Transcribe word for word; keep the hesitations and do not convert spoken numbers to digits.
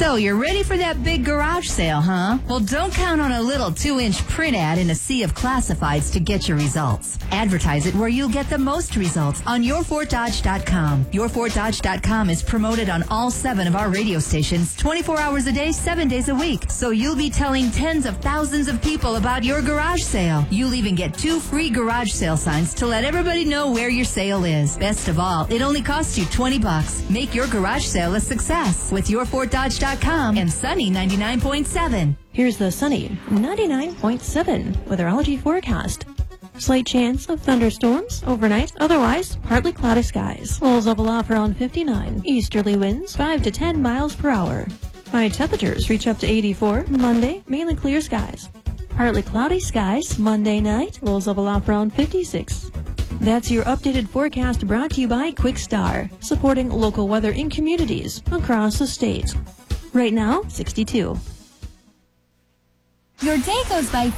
So you're ready for that big garage sale, huh? Well, don't count on a little two-inch print ad in a sea of classifieds to get your results. Advertise it where you'll get the most results on your fort dodge dot com. your fort dodge dot com is promoted on all seven of our radio stations twenty-four hours a day, seven days a week. So you'll be telling tens of thousands of people about your garage sale. You'll even get two free garage sale signs to let everybody know where your sale is. Best of all, it only costs you twenty bucks. Make your garage sale a success with your fort dodge dot com and Sunny ninety-nine point seven. Here's the Sunny ninety-nine point seven weatherology forecast. Slight chance of thunderstorms overnight, otherwise partly cloudy skies. Lows level off around fifty-nine. Easterly winds five to ten miles per hour. High temperatures reach up to eighty-four. Monday, mainly clear skies. Partly cloudy skies Monday night. Lows level off around fifty-six. That's your updated forecast brought to you by Quickstar, supporting local weather in communities across the state. Right now, sixty-two. Your day goes by